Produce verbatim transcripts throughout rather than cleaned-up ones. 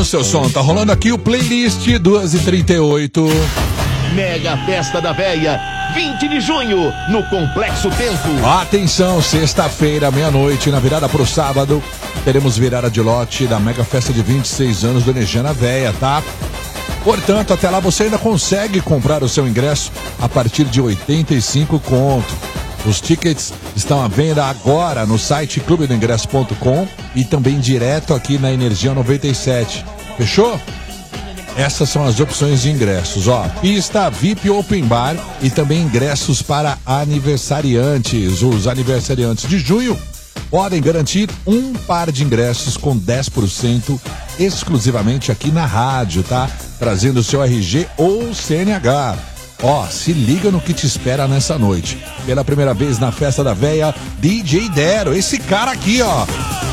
no seu som. Tá rolando aqui o playlist duas e trinta e oito. Mega Festa da Véia, vinte de junho, no Complexo Tempo. Atenção, sexta-feira, meia-noite, na virada pro sábado, teremos virada de lote da Mega Festa de vinte e seis anos do Energia na Véia, tá? Portanto, até lá você ainda consegue comprar o seu ingresso a partir de oitenta e cinco conto. Os tickets estão à venda agora no site clube do ingresso ponto com e também direto aqui na Energia noventa e sete. Fechou? Essas são as opções de ingressos, ó. Pista, V I P Open Bar e também ingressos para aniversariantes. Os aniversariantes de junho podem garantir um par de ingressos com dez por cento exclusivamente aqui na rádio, tá? Trazendo o seu R G ou C N H. Ó, se liga no que te espera nessa noite. Pela primeira vez na Festa da Véia, D J Dero, esse cara aqui, ó.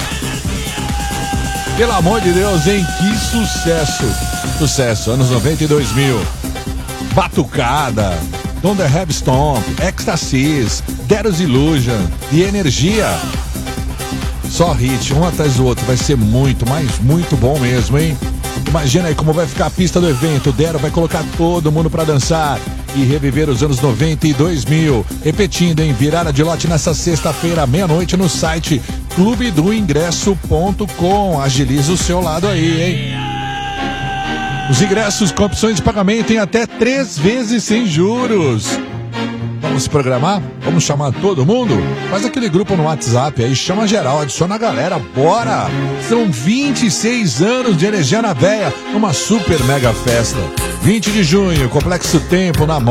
Pelo amor de Deus, hein? Que sucesso! Sucesso, anos noventa e dois mil. Batucada, Don't Have Stomp, Ecstasies, Deros Illusion e Energia. Só hit, um atrás do outro. Vai ser muito, mas muito bom mesmo, hein? Imagina aí como vai ficar a pista do evento. O Dero vai colocar todo mundo pra dançar e reviver os anos noventa e dois mil. Repetindo, hein? Virada de lote nessa sexta-feira, meia-noite, no site clube do ingresso ponto com. Agiliza o seu lado aí, hein? Os ingressos com opções de pagamento em até três vezes sem juros. Vamos se programar? Vamos chamar todo mundo? Faz aquele grupo no WhatsApp aí, chama geral, adiciona a galera, bora! São vinte e seis anos de Energia na Véia, uma super mega festa. vinte de junho, Complexo Tempo na mão.